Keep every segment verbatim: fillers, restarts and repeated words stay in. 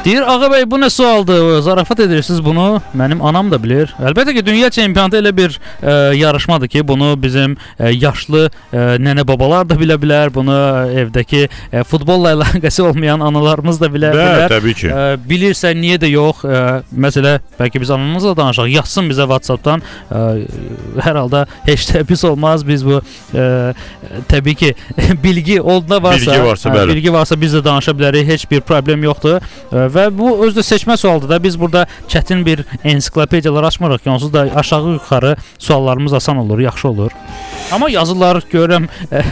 Deyir, Ağabey bu nə sualdır? Zarafat edirsiniz bunu. Mənim anam da bilir. Əlbəttə ki, dünya çempionatı elə bir e, yarışmadır ki, bunu bizim e, yaşlı e, nənə babalar da bilə bilər. Bunu evdəki e, futbolla əlaqəsi olmayan analarımız da bilər. Bəli, bilər. təbii ki. E, bilirsə niyə də yox? E, məsələ bəlkə biz anamızla danışaq. Yazsın bizə WhatsApp-dan. E, hər halda heç də pis olmaz. Biz bu e, təbii ki bilgi olduqda varsa, bilgi varsa, e, bilgi varsa biz də danışa bilərik. Heç bir problem yoxdur. E, Və bu özdə seçmə sualıdır da. Biz burada çətin bir ensiklopediyalar açmırıq ki, onsuz da aşağı-yuxarı suallarımız asan olur, yaxşı olur. Amma yazılar görürəm,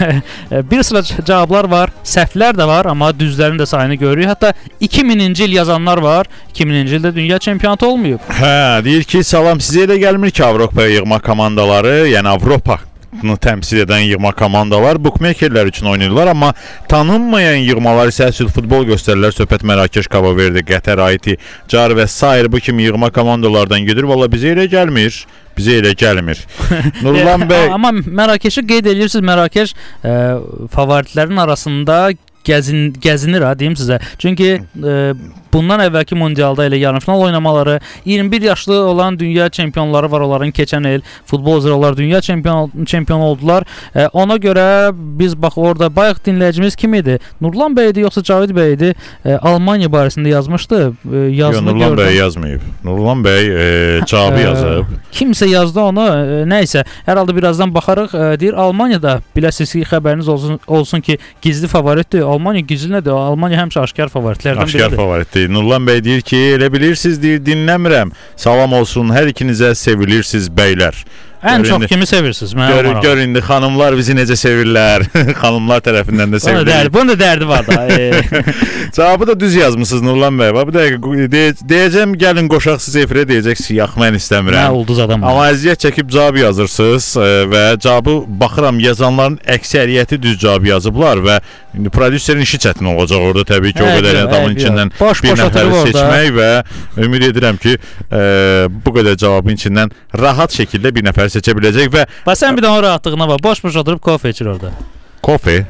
bir sıra cavablar var, səhvlər də var, amma düzlərin də sayını görürük. Hətta iki mininci il yazanlar var. iki mininci ildə dünya çempionatı olmayıb. Hə, deyir ki, salam, sizə elə gəlmir ki, Avropaya yığma komandaları, yəni Avropa təmsil edən yığma komandalar bukmekerlər üçün oynayırlar, amma tanınmayan yığmalar isə əsl futbol göstərirlər. Söhbət Mərakeş, Cabo Verde, Qətər, Haiti, Car və sair bu kimi yığma komandalardan gedir. Valla bizə elə gəlmir. Bizə elə gəlmir. Nurlan bəy. Amma Mərakeşi qeyd edirsiniz. Mərakeş e, favoritlərin arasında gəzin, gəzinir ha, deyim sizə. Çünki e, bundan əvvəlki mundialda elə yarımfinal oynamaları, iyirmi bir yaşlı olan dünya çempionları var, onların keçən il futbol üzrə onlar dünya çempion çempion oldular. E, ona görə biz bax orada bayaq dinləyicimiz kim idi? Nurlan bəy idi yoxsa Cavid bəy idi? E, Almaniya barəsində yazmışdı. E, yazını Nurlan gördüm. bəy yazmayıb. Nurlan bəy e, cavabı yazıb. Kimsə yazdı onu. E, nəysə, hər halda birazdan baxarıq. E, deyir Almaniyada biləsiniz ki, xəbəriniz olsun, olsun ki, gizli favoritdir. Almaniya gizli nədir? Almaniya həmişə aşkar favoritlərdən biridir. Aşkar favoritdir. Nurlan bəy deyir ki, elə bilirsiniz, deyir, dinləmirəm. Salam olsun, hər ikinizə sevilirsiniz bəylər. Ən çox kimi sevirsiniz? Gör, gör indi xanımlar bizi necə sevirlər. Xanımlar tərəfindən də sevilir. Bunun da dərdi var da. Cavabı da düz yazmısınız Nurlan bəy. Bir dəqiqə deyəcəm, gəlin qoşaq siz efirə, deyəcəksiniz, yox mən istəmirəm. Nə ulduz adam. Amma əziyyət çəkib cavab yazırsınız və cavabı baxıram yazanların əksəriyyəti düz cavab yazıblar və indi prodüserin işi çətin olacaq orada təbii ki, o qədər adamın içindən bir nəfəri seçmək və ümid edirəm ki, bu qədər cavabın içindən rahat şəkildə bir nəfər seçə biləcək və bax sən bir də onun rahatlığına bax, boş-boş oturub kofe içir orada. Kofe.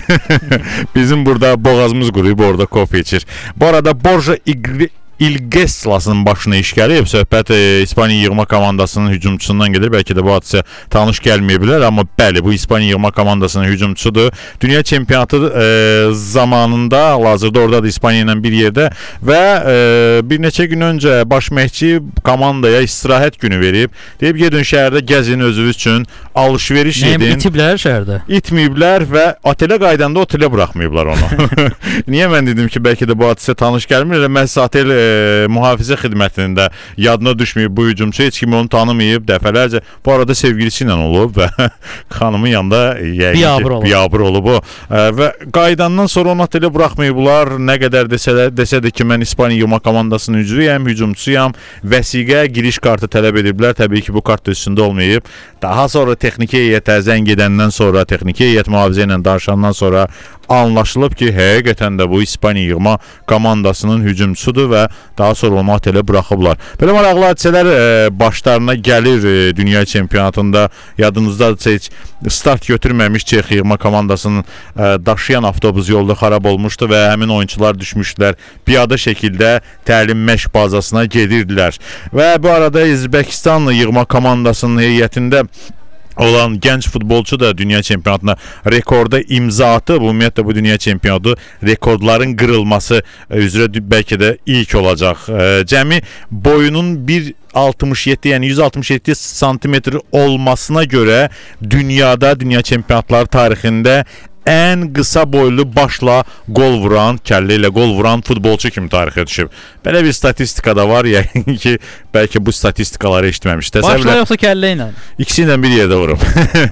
Bizim burada boğazımız quruyub orada kofe içir. Bu arada Borja İgri İlgeslasının başına iş gəlib. Söhbət e, İspaniya yığma komandasının hücumçusundan gedir. Bəlkə də bu hadisə tanış gəlməyə bilər, amma bəli, bu İspaniya yığma komandasının hücumçusudur. Dünya çempionatı e, zamanında hazırda oradadır İspaniya ilə bir yerdə və e, bir neçə gün öncə baş məşqçi komandaya istirahət günü verib. Deyib gedin şəhərdə gəzin özünüz üçün, alış-veriş edin. Nəyim itiblər şəhərdə? İtməyiblər və otelə qaydanda otelə buraxmayıblar onu. Niyə mən dedim ki, bəlkə də bu hadisə tanış gəlmir? Elə məhz otel e, mühafizə xidmətinin də yadına düşməyib bu hücumçu, heç kimi onu tanımayıb dəfələrcə. Bu arada sevgilisi ilə olub və xanımın yanında biabır olub. biabır olub o. Və qaydandan sonra onu otelə buraxmayıblar. Nə qədər desələr, desədir ki, mən İspaniya yığma komandasının üzvüyəm, hücumçusuyam, vəsiqə, giriş kartı tələb ediblər. Təbii ki, bu kart üstündə olmayıb. Daha sonra texniki heyətə zəng edəndən sonra, texniki heyət mühafizə ilə danışandan sonra anlaşılıb ki, həqiqətən də bu İspaniya yığma komandasının hücumçusudur və daha sonra onu otelə buraxıblar. Belə maraqlı hadisələr e, başlarına gəlir e, dünya çempionatında. Yadınızdadır, heç start götürməmiş Çex yığma komandasının e, daşıyan avtobus yolda xarab olmuşdu və həmin oyunçular düşmüşdülər. Piyada şəkildə təlim məşq bazasına gedirdilər. Və bu arada Özbəkistan yığma komandasının heyətində olan gənc futbolçu da dünya çempionatına rekorda imza atıb. Ümumiyyətlə bu dünya çempionatı rekordların qırılması üzrə bəlkə də ilk olacaq. Cəmi boyunun bir altmış yeddi, yəni yüz altmış yeddi santimetr olmasına görə dünyada, dünya çempionatları tarixində ən qısa boylu başla gol vuran, kəllə ilə gol vuran futbolçu kimi tarixə düşüb. Belə bir statistika da var, yəni ki, bəlkə bu statistikaları eşitməmişdir. Başla yoxsa kəllə ilə? İkisi ilə bir yerdə vurub.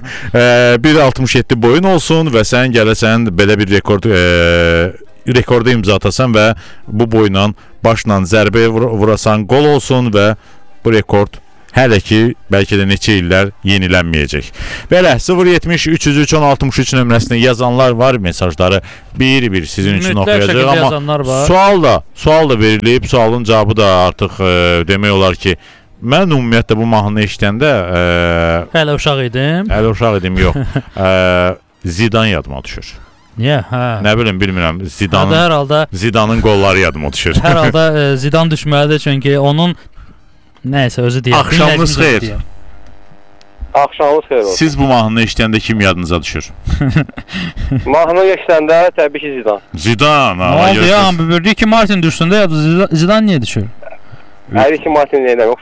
bir altmış yeddi boyun olsun və sən gələsən belə bir rekord e, rekorda imza atasan və bu boyla başla zərbə vurasan, gol olsun və bu rekord hələ ki, bəlkə də neçə illər yenilənməyəcək. Belə, sıfır yetmiş üç yüz üç on altmış üç nömrəsində yazanlar var, mesajları bir-bir sizin üçün oxuyacaq. Amma sual da, sual da verilib, sualın cavabı da artıq e, demək olar ki, mən ümumiyyətlə bu mahnını eşidəndə e, hələ uşaq idim. Hələ uşaq idim, yox. e, Zidane yadıma düşür. Niyə? Hə. Nə bilim, bilmirəm. Zidanın hər halda Zidanın qolları yadıma düşür. hər halda e, Zidan düşməlidir çünki onun nəysə özü deyir. Axşamınız xeyir. Axşamınız xeyir olsun. Siz bu mahnını eşidəndə kim yadınıza düşür? Mahnı eşidəndə təbii ki Zidan. Zidan. Ne oldu ya? Bir ki Martin düşsün de ya Zidan, Zidan niye düşür? Hər iki Martin neylə yox.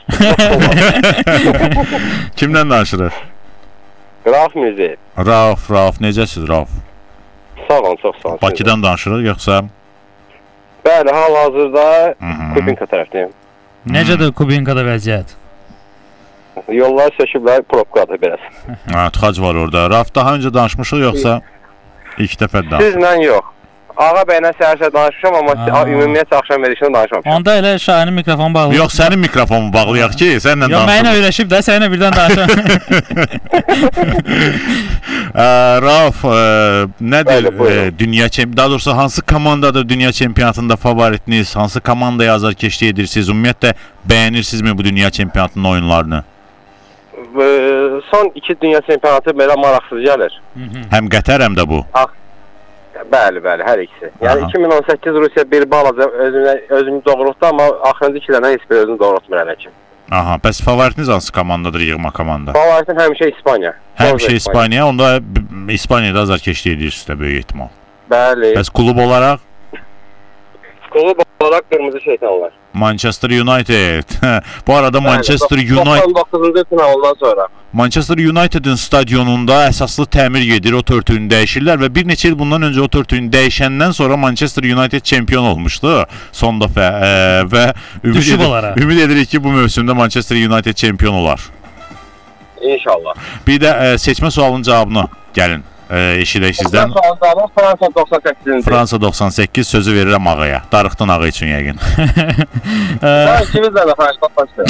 Kimdən danışırıq? Rauf Mirziyev. Rauf, Rauf, necəsiz Rauf? Sağ olun, çox sağ olun. Bakıdan danışırıq yoxsa? Bəli, hal-hazırda Kubinka tərəfdəyim. Necədir Kubinkada vəziyyət? Yollar söküblər, probkadır biraz. Ha, tıxac var orada. Rauf, daha öncə danışmışıq yoxsa ilk dəfə danışmışıq? Sizlə yox. Ağa bəylə səhər-səhər danışmışam, amma ümumiyyətlə axşam verilişində danışmamışam. Onda elə Şahin'in mikrofonu bağlı. Yox, sənin mikrofonunu bağlayaq ki, səninlə danışaq. Yox, mənə öyrəşib də, səninlə birdən danışaq. Rauf, nədir dünya çempionatı, daha doğrusu hansı komandadır dünya çempionatında favoritiniz, hansı komandaya azarkeşlik edirsiniz, ümumiyyətlə bəyənirsinizmi bu dünya çempionatının oyunlarını? Son iki dünya çempionatı belə maraqsız gəlir. Həm Qətər, həm də bu. Bəli, bəli, hər ikisi. Yəni iki min on səkkiz Rusiya bir balaca özünü doğrultdu, amma axırıncı ikilərdən heç bir özünü doğrultmur hələ ki. Aha, bəs favoritiniz hansı komandadır, yığma komanda? Favoritim həmişə İspaniya. Həmişə İspaniya, onda İspaniyada azarkeşlik edirsiniz də böyük ehtimal. Bəli. Bəs klub olaraq? Klub olaraq Qırmızı Şeytanlar. Manchester United. Bu arada Manchester United doxsan doqquzuncu finaldan sonra Manchester United'ın stadionunda əsaslı təmir gedir, o törtüyünü dəyişirlər və bir neçə il bundan öncə o törtüyünü dəyişəndən sonra Manchester United çempion olmuşdu son dəfə e, və ümid, edir, ümid edirik ki bu mövsümdə Manchester United çempion olar. İnşallah. Bir də e, seçmə sualının cavabını gəlin e, eşidək sizdən. Fransa doxsan səkkizinci. Fransa doxsan səkkiz, sözü verirəm ağaya. Darıxdın ağa üçün yəqin. Mən ikimizlə də Fransa doxsan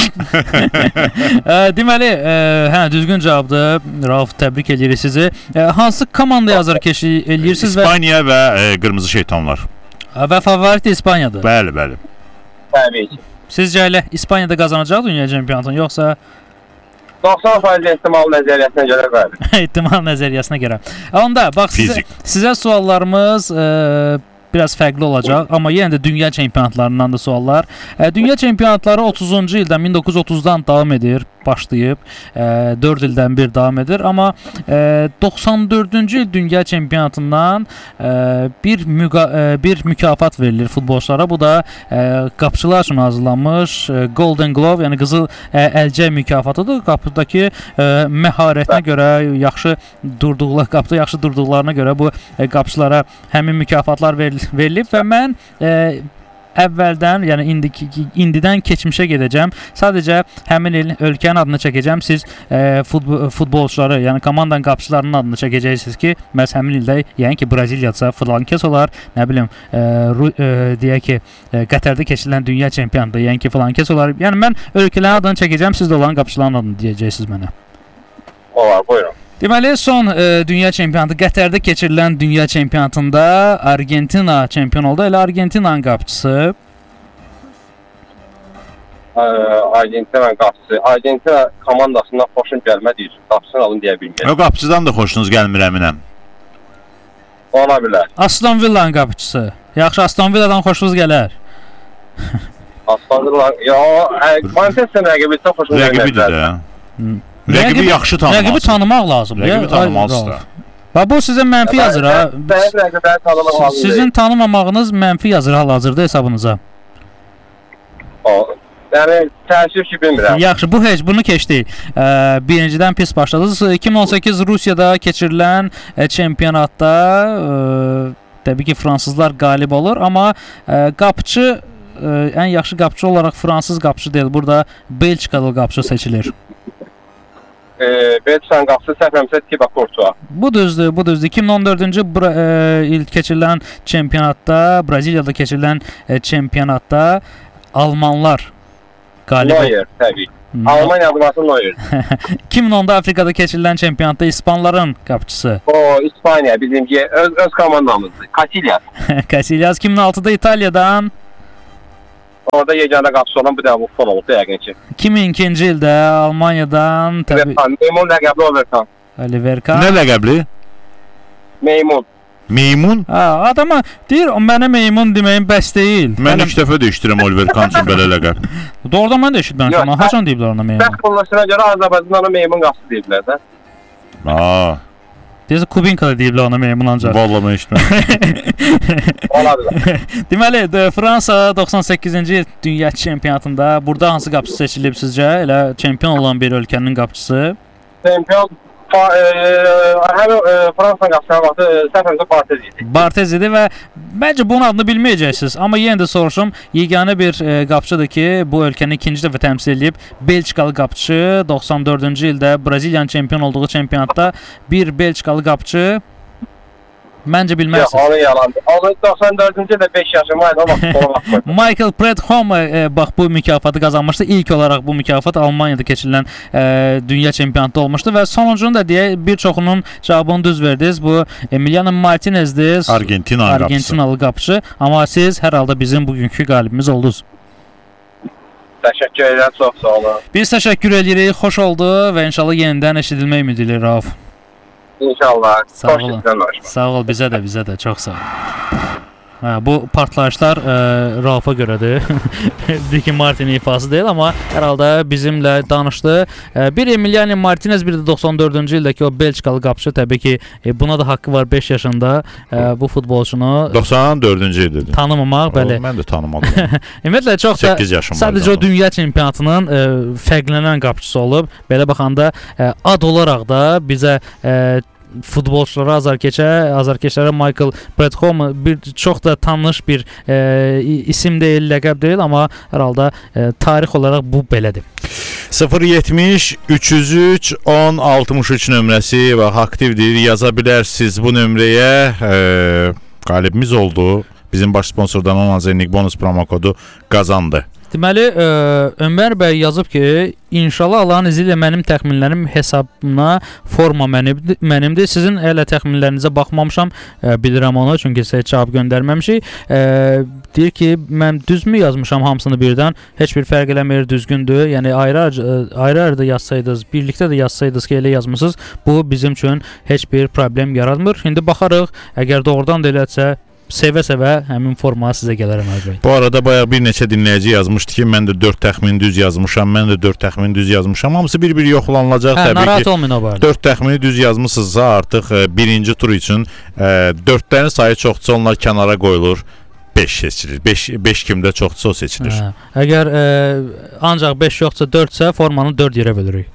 Deməli, hə, düzgün cavabdır. Rauf, təbrik edirik sizi. Hansı komandaya azarkeşlik edirsiniz? İspaniya və e, Qırmızı Şeytanlar. Və favorit İspaniyadır. Bəli, bəli. Təbii ki. Sizcə elə İspaniyada qazanacaq dünya çempionatını, yoxsa doxsan faiz ehtimal nəzəriyyəsinə görə bəli. ehtimal nəzəriyyəsinə görə. Onda bax sizə, sizə suallarımız e, biraz fərqli olacaq, amma yenə də dünya çempionatlarından da suallar. E, dünya çempionatları otuzuncu ildən min doqquz yüz otuzdan davam edir, başlayıb e, dörd ildən bir davam edir, amma e, doxsan dördüncü il dünya çempionatından e, bir müqa e, bir mükafat verilir futbolçulara. Bu da e, qapıçılar üçün hazırlanmış e, Golden Glove, yəni qızıl e, əlcək mükafatıdır. Qapıdakı e, məharətinə görə, yaxşı durduqları, qapıda yaxşı durduqlarına görə bu e, qapıçılara həmin mükafatlar verilir, verilib və mən e, əvvəldən, yəni indi, indidən keçmişə gedəcəm. Sadəcə həmin il ölkənin adını çəkəcəm. Siz e, futbol, futbolçuları, yəni komandanın qapıçılarının adını çəkəcəksiniz ki, məhz həmin ildə, yəni ki, Braziliyadsa filankəs olar, nə bilim, e, ru, e, deyək ki, e, Qətərdə keçirilən dünya çempionatında, yəni ki, filankəs olar. Yəni mən ölkələrin adını çəkəcəm, siz də olan qapıçıların adını deyəcəksiniz mənə. Olar, buyurun. Deməli, son e, dünya çempionatı, Qətərdə keçirilən dünya çempionatında Argentina çempion oldu. Elə Argentinanın qapıçısı. Argentinanın qapıçısı. Argentina komandasından xoşum gəlmədi. Qapıçısını alın deyə bilmirəm. O qapıçıdan da xoşunuz gəlmir əminəm. Ola bilər. Aston Villa'nın qapıçısı. Yaxşı, Aston Villa'dan xoşunuz gələr. Aston Villa, ya, Manchester rəqibi çox xoşum gəlmir. Rəqibidir də. Rəqibi yaxşı tanımaq. Rəqibi tanımaq lazımdır. Rəqibi tanımalısınız da. Bax, bu sizə mənfi yazır ha. Rəqibləri tanımaq lazımdır. Sizin tanımamağınız mənfi yazır hal-hazırda hesabınıza. Yəni, təəssüf ki, bilmirəm. Yaxşı, bu heç, bunu keçdik. E, birincidən pis başladınız. iki min on səkkiz Rusiyada keçirilən e, çempionatda e, təbii ki, fransızlar qalib olur, amma e, qapıçı, e, ən yaxşı qapıçı olaraq fransız qapıçı deyil. Burada Belçikalı qapıçı seçilir. E, Belçikanın qapıçısı səhvləmirəmsə Thibaut Courtois. Bu düzdür, bu düzdür. iki min on dördüncü e, il keçirilən çempionatda, Braziliyada keçirilən e, çempionatda Almanlar qalib oldu. Neuer, təbii. Almanya adması Neuer. iki min onda Afrikada keçirilən çempionatda İspanların qapıçısı. O, İspaniya, bizim ki, öz, öz komandamızdır. Casillas. Casillas. iki min altıda İtaliyadan. Orada yeganə qapıçı olan bu da bu fon oldu, yəqin ki. iki min ikinci ildə Almaniyadan təbii. Meymun ləqəbli Oliver Kahn. Oliver Kahn. Nə ləqəbli? Meymun. Meymun? Ha, adama deyir, mənə meymun deməyim bəs deyil. Mən ilk dəfə də eşidirəm Oliver Kahn üçün belə ləqəb. Doğrudan mən də eşitməmişəm, amma haçan deyiblər ona meymun? Bəs konvensiyona görə Azərbaycanda ona meymun qapısı deyiblər də. Aa. Deyəsə Kubinka da deyiblər ona meymun ancaq. Vallahi mən eşitməmişəm. Olabilir. Deməli, Fransa doxsan səkkizinci il dünya çempionatında burada hansı qapıçı seçilib sizcə? Elə çempion olan bir ölkənin qapıçısı. Çempion həm Fransa qapıçı vaxtı səhvimizə Barthez idi. Barthez idi və bəncə bunun adını bilməyəcəksiniz. Amma yenə də soruşum, yeganə bir e, qapıçıdır ki, bu ölkəni ikinci dəfə təmsil edib. Belçikalı qapıçı doxsan dördüncü ildə Braziliyanın çempion olduğu çempionatda bir Belçikalı qapıçı. Məncə bilməzsiniz. Yox, onu yalandır. Onu doxsan dördüncü ildə beş yaşım var idi, o vaxt ona vaxt. Michael Prudhomme e, bax bu mükafatı qazanmışdı. İlk olaraq bu mükafat Almaniyada keçirilən e, dünya çempionatında olmuşdu və sonuncunu da deyə bir çoxunun cavabını düz verdiniz. Bu Emiliano Martinez'dir. Argentina qapıçı. Argentinalı qapıçı. Amma siz hər halda bizim bugünkü qalibimiz oldunuz. Təşəkkür edirəm, çox sağ olun. Biz təşəkkür edirik. Xoş oldu və inşallah yenidən eşidilmək ümidi ilə Rauf. İnşallah. Sağ olun. Sağ ol, bizə də, bizə də çox sağ ol. Hə, bu partlayışlar e, Raufa görədir. Ricky Martin ifası deyil, amma hər halda bizimlə danışdı. E, bir Emiliano Martinez, bir də doxsan dördüncü ildəki o Belçikalı qapıçı, təbii ki, e, buna da haqqı var beş yaşında e, bu futbolçunu doxsan dördüncü ildir. Tanımamaq, bəli. Mən də tanımadım. Ümumiyyətlə çox da sadəcə o dünya çempionatının e, fərqlənən qapıçısı olub. Belə baxanda e, ad olaraq da bizə e, futbolçulara, azarkeşə, azarkeşlərə Michael Prudhomme bir çox da tanınmış bir e, isim deyil, ləqəb deyil, amma hər halda e, tarix olaraq bu belədir. sıfır yetmiş üç yüz üç on altmış üç nömrəsi və aktivdir. Yaza bilərsiniz bu nömrəyə. E, qalibimiz oldu. Bizim baş sponsordan on azərlik bonus promo kodu qazandı. Deməli, e, Ömər bəy yazıb ki, İnşallah Allahın izi ilə mənim təxminlərim hesabına forma mənimdir. mənimdir. Sizin hələ təxminlərinizə baxmamışam, e, bilirəm onu, çünki sizə cavab göndərməmişik. E, deyir ki, mən düzmü yazmışam hamısını birdən, heç bir fərq eləmir, düzgündür. Yəni ayrı-ayrı da yazsaydınız, birlikdə də yazsaydınız ki, elə yazmısınız, bu bizim üçün heç bir problem yaratmır. İndi baxarıq, əgər doğrudan da elədirsə, sevə-sevə həmin formaya sizə gələrəm Ömər bəy. Bu arada bayaq bir neçə dinləyici yazmışdı ki, mən də dörd təxmin düz yazmışam, mən də dörd təxmin düz yazmışam. Hamısı bir-bir yoxlanılacaq. Hə, təbii narahat ki. olmayın o barədə. dörd təxmini düz yazmısınızsa artıq e, birinci tur üçün e, dördlərin sayı çoxsa onlar kənara qoyulur. beş seçilir. beş kimdə çoxsa o seçilir. Hə, əgər e, ancaq beş yoxsa dördsə formanı dörd yerə bölürük.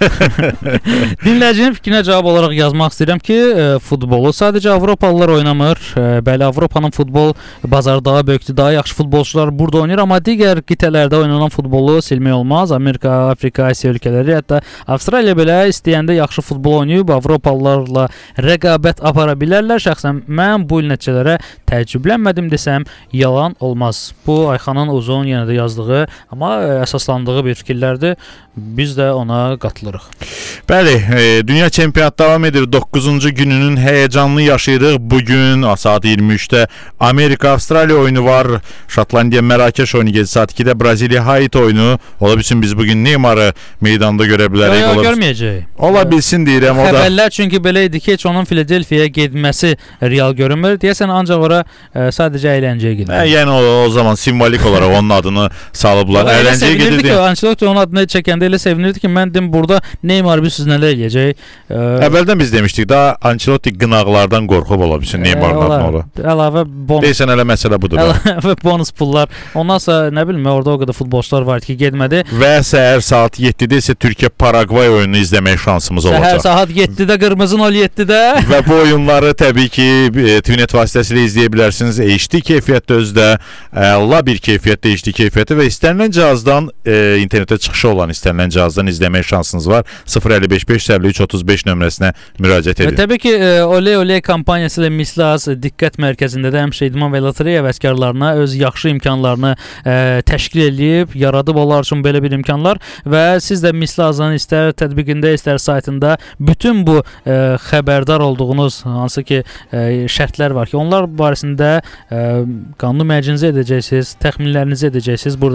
Dinləyicinin fikrinə cavab olaraq yazmaq istəyirəm ki, e, futbolu sadəcə Avropalılar oynamır. E, bəli, Avropanın futbol bazarı daha böyükdür, daha yaxşı futbolçular burada oynayır, amma digər qitələrdə oynanan futbolu silmək olmaz. Amerika, Afrika, Asiya ölkələri, hətta Avstraliya belə istəyəndə yaxşı futbol oynayıb Avropalılarla rəqabət apara bilərlər. Şəxsən mən bu il nəticələrə təəccüblənmədim desəm yalan olmaz. Bu Ayxanın uzun yenə də yazdığı, amma əsaslandığı bir fikirlərdir. Biz də ona qatılırıq. Bəli, e, dünya çempionatı davam edir. doqquzuncu gününün həyəcanını yaşayırıq. Bugün saat iyirmi üçdə Amerika-Avstraliya oyunu var. Şotlandiya-Mərakeş oyunu gecə saat ikidə, Braziliya-Haiti oyunu. Ola bilsin biz bugün Neymarı meydanda görə bilərik. Yox, görməyəcək. Ola bilsin deyirəm o da. Xəbərlər çünki belə idi ki, heç onun Filadelfiyaya getməsi real görünmür. Deyəsən ancaq ora ə, sadəcə əyləncəyə gedir. Hə, yəni o, o zaman simvolik olaraq onun adını salıblar. Əyləncəyə gedirdi. Ki, Ancelotti onun adını çəkəndə elə sevinirdi ki, mən dedim burada Neymar biz siz nələr eləyəcək. Əvvəldən biz demişdik da Ancelotti qınaqlardan qorxub ola bilsin Neymarın adını ola. Əlavə bonus. Deyəsən elə məsələ budur. Əlavə bonus pullar. Ondan sonra nə bilim, orada o qədər futbolçular var ki, getmədi. Və səhər saat yeddidə isə Türkiyə-Paragvay oyununu izləmək şansımız olacaq. Səhər saat yeddidə, qırmızı nol yeddidə. Və bu oyunları təbii ki, Twinet vasitəsilə izləyə bilərsiniz. H D keyfiyyətdə özdə, əla bir keyfiyyətdə H D keyfiyyəti və istənilən cihazdan, e, internetə çıxışı olan istənilən cihazdan izləmək şansınız var. sıfır əlli beş beş əlli üç otuz beş nömrəsinə müraciət edin. Və təbii ki, e, Oley Oley kampaniyası ilə Mislaz diqqət mərkəzində də həmişə idman və lotereya vəskarlarına öz yaxşı imkanlarını e, təşkil edib, yaradıb onlar üçün belə bir imkanlar və siz də Mislazın istər tətbiqində, istər saytında bütün bu e, xəbərdar olduğunuz hansı ki e, şərtlər var ki, onlar barəsində e, qanunu mərcinizə edəcəksiniz, təxminlərinizi edəcəksiniz. Burada